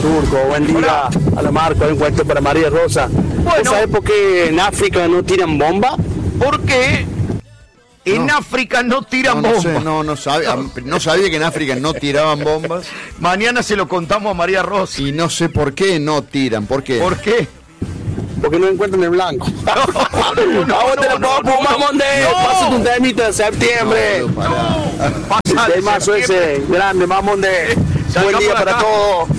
Turco, buen día. A la Marco, hay un cuento para María Rosa. Bueno. ¿Sabes por qué en África no tiran bomba? ¿Por qué? En África no tiran bombas. No sabía que en África no tiraban bombas. Mañana se lo contamos a María Rosa. Y no sé por qué no tiran. ¿Por qué? ¿Por qué? Porque no encuentran el blanco. No. Pásate un temita de septiembre. El mazo ese, grande, Mamonde. Buen día para todos.